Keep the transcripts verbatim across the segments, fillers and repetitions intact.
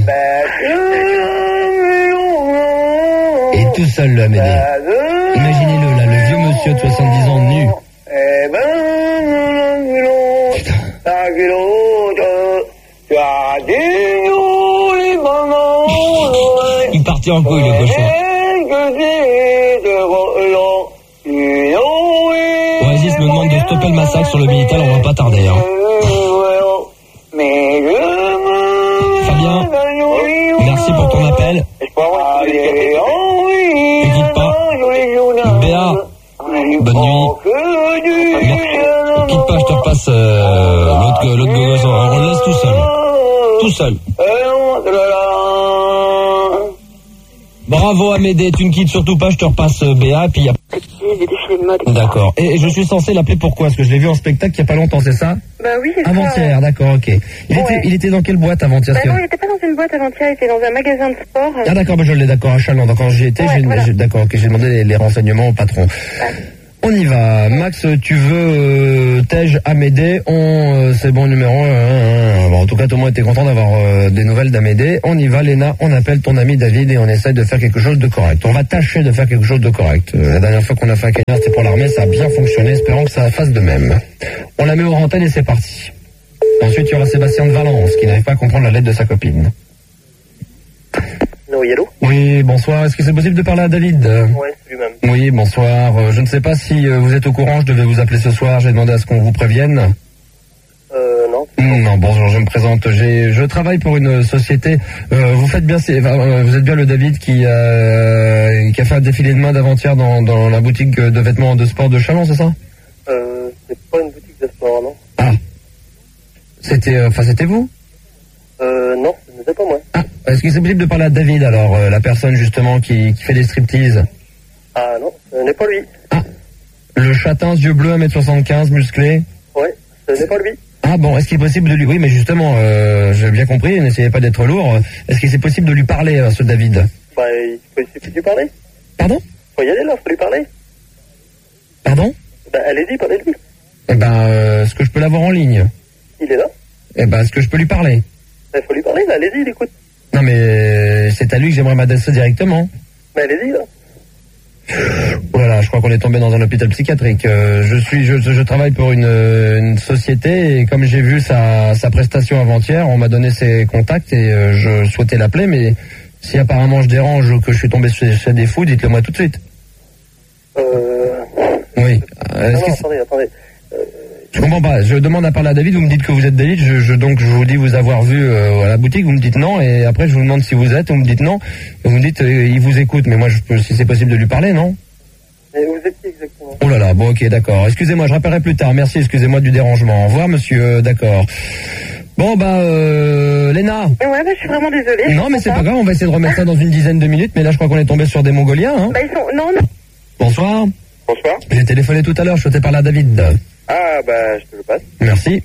Et tout seul, le Amédée. Imaginez-le, là, le vieux monsieur de soixante-dix ans nu. Putain. Il partit en couille, le cochon. Oasis me demande de stopper le massacre sur le Minitel, on va pas tarder. Hein. Fabien, merci pour ton appel. Ne quitte pas. Béa, bonne nuit. Ne quitte pas, je te repasse euh, l'autre, l'autre gogoso. On le laisse tout seul. Tout seul. Bravo Amédée, tu ne quittes surtout pas, je te repasse euh, Béa, et puis il y a... D'accord. Et, et je suis censé l'appeler pourquoi? Parce que je l'ai vu en spectacle il n'y a pas longtemps, c'est ça? Bah oui, c'est avant-hier, ça. D'accord, ok. Il, Ouais. était, il était dans quelle boîte avant-hier? Bah non, il était pas dans une boîte avant-hier, il était dans un magasin de sport. Ah d'accord, bah je l'ai, d'accord, à Chalon. Donc quand j'y étais, Ouais, j'ai, voilà. j'ai- d'accord, ok, j'ai demandé les, les renseignements au patron. On y va. Max, tu veux euh, Tej, Amédée, on, euh, c'est bon numéro un. Hein, hein. Bon, en tout cas, tout le monde était content d'avoir euh, des nouvelles d'Amédée. On y va, Léna, on appelle ton ami David et on essaye de faire quelque chose de correct. On va tâcher de faire quelque chose de correct. Euh, la dernière fois qu'on a fait un cagnard, c'était pour l'armée, ça a bien fonctionné, espérons que ça fasse de même. On la met aux antennes et c'est parti. Ensuite, il y aura Sébastien de Valence qui n'arrive pas à comprendre la lettre de sa copine. Non, hello. Oui, bonsoir. Est-ce que c'est possible de parler à David? Ouais, c'est lui-même. Oui, bonsoir. Euh, je ne sais pas si euh, vous êtes au courant, je devais vous appeler ce soir, j'ai demandé à ce qu'on vous prévienne. Euh, non. Mm, Non, bonjour, je me présente. J'ai, je travaille pour une société. Euh, vous faites bien, c'est, euh, vous êtes bien le David qui, euh, qui a fait un défilé de main d'avant-hier dans, dans la boutique de vêtements de sport de Chalon, c'est ça? Euh, c'est pas une boutique de sport, non. Ah, c'était, euh, enfin, c'était vous? Euh, non, ce n'était pas moi. Ah, est-ce que c'est possible de parler à David alors, euh, la personne justement qui, qui fait des striptease? Ah non, ce n'est pas lui. Ah, le châtain, yeux bleus, un mètre soixante-quinze, musclé. Ouais, ce n'est pas lui. Ah bon, est-ce qu'il est possible de lui... Oui, mais justement, euh, j'ai bien compris, n'essayez pas d'être lourd. Est-ce qu'il c'est possible de lui parler à ce David? Bah, il faut essayer de lui parler. Pardon? Faut y aller là, faut lui parler. Pardon? Bah, allez-y, parlez-lui. Eh ben, euh, est-ce que je peux l'avoir en ligne? Il est là. Eh ben, est-ce que je peux lui parler? Il faut lui parler, là, allez-y, il écoute. Non, mais euh, c'est à lui que j'aimerais m'adresser directement. Mais allez-y, là. Voilà, je crois qu'on est tombé dans un hôpital psychiatrique. Euh, je suis, je, je travaille pour une, une société et comme j'ai vu sa, sa prestation avant-hier, on m'a donné ses contacts et euh, je souhaitais l'appeler, mais si apparemment je dérange ou que je suis tombé chez, chez des fous, dites-le moi tout de suite. Euh... Oui. Ah Euh, est-ce non, que c'est- attendez, attendez. Je comprends pas. Je demande à parler à David, vous me dites que vous êtes David, je, je donc je vous dis vous avoir vu euh, à la boutique, vous me dites non, et après je vous demande si vous êtes, vous me dites non, et vous me dites euh, il vous écoute, mais moi je peux, si c'est possible de lui parler, non? Mais vous êtes qui exactement? Oh là là, bon ok, d'accord. Excusez-moi, je rappellerai plus tard. Merci, excusez-moi du dérangement. Au revoir, monsieur. euh, D'accord. Bon bah, euh, Léna. Ouais, bah je suis vraiment désolée. Non, mais c'est pas grave, on va essayer de remettre ça dans une dizaine de minutes. Mais là, je crois qu'on est tombé sur des Mongoliens. Hein. Bah ils sont... Non, non. Bonsoir. Bonsoir. J'ai téléphoné tout à l'heure. Je souhaitais parler à David. Ah, bah, je te le passe. Merci.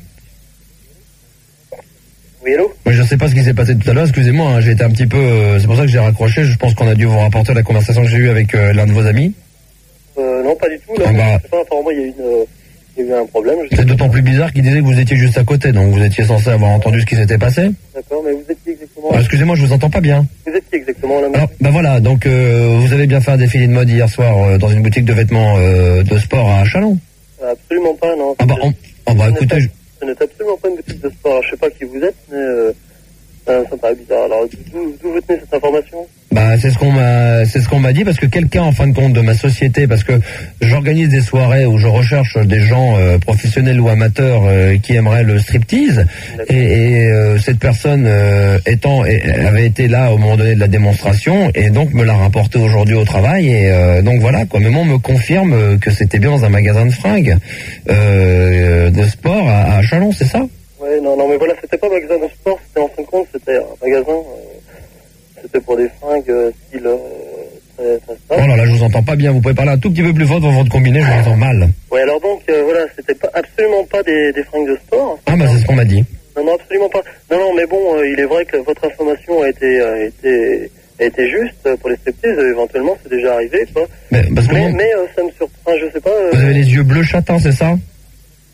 Oui, hello. Mais je sais pas ce qui s'est passé tout à l'heure. Excusez-moi, hein, j'ai été un petit peu. euh, c'est pour ça que j'ai raccroché. Je pense qu'on a dû vous rapporter la conversation que j'ai eue avec euh, l'un de vos amis. Euh, non, pas du tout, là. Ah bah. Je sais pas, apparemment, il y a eu une... euh, il y a eu un problème. Je sais C'est pas. d'autant plus bizarre qu'il disait que vous étiez juste à côté, donc vous étiez censé avoir entendu ce qui s'était passé. D'accord, mais vous êtes qui exactement? Ah, excusez-moi, je vous entends pas bien. Vous êtes qui exactement, là? Alors, bah voilà, donc euh, vous avez bien fait un défilé de mode hier soir euh, dans une boutique de vêtements euh, de sport à Chalon. Absolument pas, non. Ah bah, on- ah bah écoutez, je- Ce n'est absolument pas une boutique de sport. Alors, je sais pas qui vous êtes, mais euh, euh, ça me paraît bizarre. Alors, d'où d'où vous tenez cette information? bah c'est ce qu'on m'a, c'est ce qu'on m'a dit parce que quelqu'un en fin de compte de ma société, parce que j'organise des soirées où je recherche des gens euh, professionnels ou amateurs euh, qui aimeraient le striptease, et, et euh, cette personne euh, étant et- avait été là au moment donné de la démonstration et donc me l'a rapporté aujourd'hui au travail et euh, donc voilà quoi. Mais on me confirme euh, que c'était bien dans un magasin de fringues euh, de sport à, à Chalon, c'est ça? Ouais, non, non, mais voilà, c'était pas un magasin de sport, c'était en fin de compte, c'était un magasin, euh, c'était pour des fringues euh, style euh, très, très Oh stable. là là, je vous entends pas bien. Vous pouvez parler un tout petit peu plus fort dans votre combiné, je vous entends mal. Ouais, alors donc, euh, voilà, c'était pas, absolument pas des, des fringues de sport. Ah bah c'est ce qu'on m'a dit. Non, non, absolument pas. Non, non, mais bon, euh, il est vrai que votre information a été, a été, a été juste euh, pour les striptease, euh, éventuellement, c'est déjà arrivé, quoi. Mais, parce que Mais, moi, mais euh, ça me surprend, je sais pas... euh, vous avez les yeux bleus châtains, c'est ça?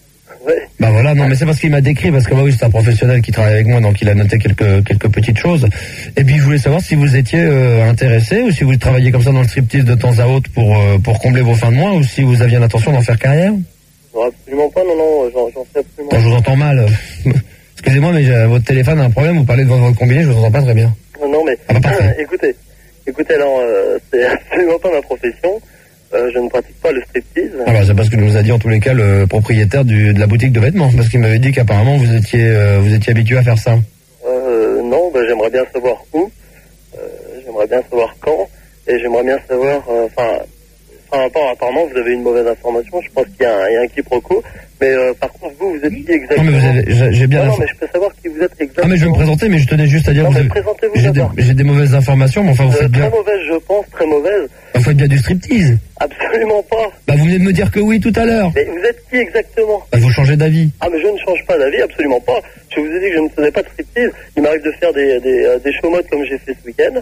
Ouais. Bah voilà, non mais c'est parce qu'il m'a décrit, parce que bah oui, c'est un professionnel qui travaille avec moi, donc il a noté quelques quelques petites choses. Et puis je voulais savoir si vous étiez euh, intéressé, ou si vous travailliez comme ça dans le striptease de temps à autre pour euh, pour combler vos fins de mois, ou si vous aviez l'intention d'en faire carrière. Non, absolument pas, non, non, j'en, j'en sais absolument Bon, je vous entends mal. Excusez-moi, mais j'ai- votre téléphone a un problème, vous parlez devant votre combiné, je vous entends pas très bien. pas. Non, mais Ah bah, parfait. écoutez, écoutez, alors, euh, c'est absolument pas ma profession. Euh, je ne pratique pas le striptease. Ah bah c'est parce que nous a dit en tous les cas le propriétaire du, de la boutique de vêtements, parce qu'il m'avait dit qu'apparemment vous étiez euh, vous étiez habitué à faire ça. Euh, non, bah, j'aimerais bien savoir où, euh, j'aimerais bien savoir quand, et j'aimerais bien savoir, enfin, enfin, apparemment vous avez une mauvaise information, je pense qu'il y a un, il y a un quiproquo, mais euh, par contre vous, vous êtes qui Non exactement? mais vous avez, j'ai j'ai bien non, la non, mais je peux savoir qui vous êtes exactement. Ah mais je vais me présenter, mais je tenais juste à dire Non, vous mais avez- présentez-vous j'ai des, d'abord. j'ai des mauvaises informations, mais enfin vous Euh, faites bien très mauvaise, je pense, très mauvaise. vous faites bien du striptease. Absolument pas. Bah vous venez de me dire que oui tout à l'heure. Mais vous êtes qui exactement? Bah, vous changez d'avis. Ah, mais je ne change pas d'avis, absolument pas. Je vous ai dit que je ne faisais pas de striptease. Il m'arrive de faire des, des, euh, des show modes comme j'ai fait ce week-end.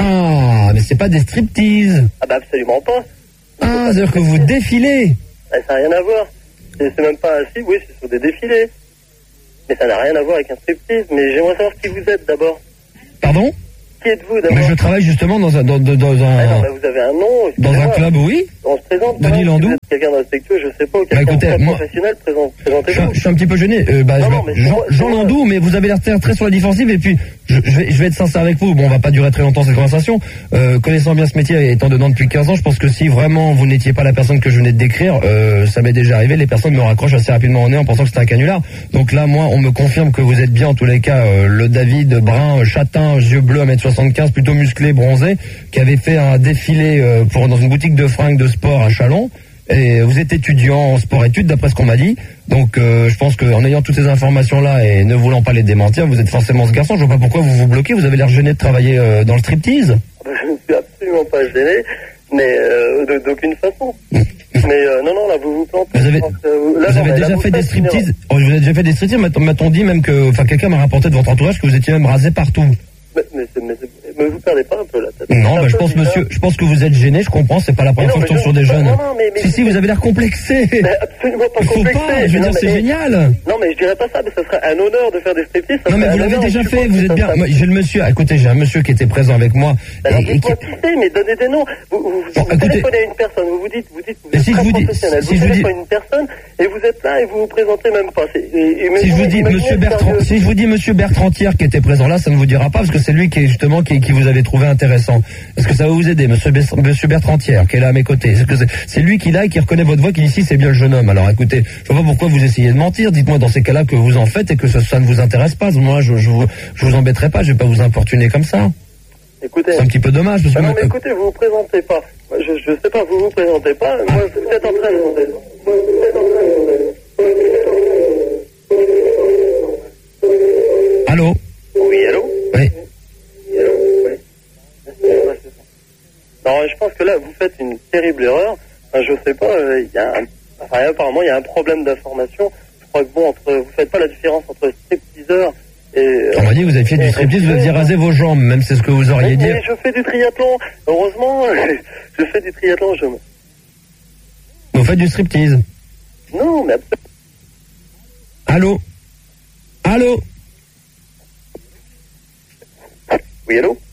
Ah mais c'est pas des striptease. Ah, bah absolument pas. Ah c'est-à-dire que vous défilez. Ah, ça n'a rien à voir. C'est c'est même pas assis, oui, c'est sur des défilés. Mais ça n'a rien à voir avec un striptease. Mais j'aimerais savoir qui vous êtes d'abord. Pardon? Qui êtes-vous d'abord? Mais je travaille justement dans un dans, dans, dans Ah non, un bah, vous avez un nom. dans un excusez-moi. club, oui. On se présente. Denis non, Landou. Si vous êtes quelqu'un de respectueux, je sais pas. Quelqu'un écoutez, de très moi- professionnel, présent- Je suis, présentez-vous. je suis un petit peu gêné. Euh, bah, Non, je- non, mais Jean, moi- Jean moi- Landou, mais vous avez l'air très, très sur la défensive. Et puis, je, je, vais, je vais être sincère avec vous. Bon, on va pas durer très longtemps cette conversation. Euh, connaissant bien ce métier et étant dedans depuis quinze ans, je pense que si vraiment vous n'étiez pas la personne que je venais de décrire, euh, ça m'est déjà arrivé. Les personnes me raccrochent assez rapidement au nez en pensant que c'est un canular. Donc là, moi, on me confirme que vous êtes bien, en tous les cas, euh, le David brun, châtain, yeux bleus, un mètre soixante-quinze, plutôt musclé, bronzé, qui avait fait un défilé euh, pour dans une boutique de fringues de sport à Chalon. Et vous êtes étudiant en sport-études, d'après ce qu'on m'a dit. Donc, euh, je pense qu'en ayant toutes ces informations-là et ne voulant pas les démentir, vous êtes forcément ce garçon. Je vois pas pourquoi vous vous bloquez. Vous avez l'air gêné de travailler euh, dans le striptease. Je ne suis absolument pas gêné, mais euh, de- d'aucune façon. Mais euh, non, non, là, vous vous plantez. Vous avez, Je pense que vous- là, vous non, avez mais là, déjà vous fait des faites une erreur. striptease. Oh, vous avez déjà fait des striptease. M'a- M'a-t-on dit même que, enfin, quelqu'un m'a rapporté de votre entourage que vous étiez même rasé partout. Mais, mais, c'est- mais, c'est- mais vous perdez pas un peu la tête. Non, C'est un bah, je peu pense, bizarre. monsieur, je pense que vous êtes gêné. Je comprends. C'est pas la première Mais fois non, que je tombe mais sur je- des non, jeunes. non, mais- mais- Si, si, vous avez l'air complexé. Mais absolument pas Il faut complexé. pas. Je veux Non, dire, mais- c'est génial. Non, mais je dirais pas ça, mais ça serait un honneur de faire des striptease. ça Non mais serait vous un l'avez honneur, déjà je fait, pense vous que êtes ça bien. serait- Moi, j'ai le monsieur, à côté, j'ai un monsieur qui était présent avec moi. Alors et- et qui- dites-moi qui c'est, mais donnez des noms. Vous, vous, Bon, vous écoutez- téléphonez à une personne, vous vous dites, vous dites, vous Mais êtes si je très vous dis- professionnel. si vous je vous dis- téléphonez à une personne et vous êtes là et vous vous présentez même pas. C'est- et- et Si je vous imaginez- dis imaginez Monsieur le Bertrand, sérieux. si je vous dis Monsieur Bertrantière qui était présent là, ça ne vous dira pas parce que c'est lui qui est justement qui, qui vous avez trouvé intéressant. Est-ce que ça va vous aider, Monsieur, Bess- Monsieur Bertrantière, qui est là à mes côtés? Est-ce que c'est, c'est lui qui est là et qui reconnaît votre voix, qui dit si c'est bien le jeune homme? Alors écoutez, je vois pas pourquoi vous essayez de mentir. Dites-moi dans ces cas-là que vous en faites et que ça, ça ne vous intéresse pas. Moi, je, je, vous, je vous embêterai pas. Je vais pas vous importuner comme ça. Écoutez. C'est un petit peu dommage. Parce que Ah non, moi- mais écoutez, vous vous présentez pas. Moi, Je, je sais pas, vous vous présentez pas. Moi, vous êtes en train de demander. Moi, vous êtes en train de demander. Allô? Oui, allô? Oui. Oui, allô? Oui. Ouais, c'est ça. Non, je pense que là, vous faites une terrible erreur. Enfin, je sais pas, euh, il y a un, enfin, apparemment, il y a un problème d'information. Je crois que bon, entre, vous faites pas la différence entre stripteaseur et... euh, On m'a dit que vous avez fait du et- striptease, vous et- aviez rasé vos jambes, même c'est ce que vous auriez mais, dit. mais je fais du triathlon. Heureusement, je fais du triathlon. Je... me- Vous faites du striptease. Non, mais Allô? Allô? oui, allô?